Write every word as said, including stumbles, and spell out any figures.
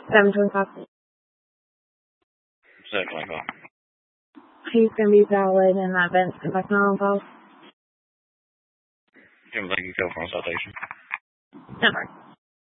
seven twenty-five. seven twenty-five. He's going to be valid in that event if I can on call. Jim, thank you, California Citation. Never.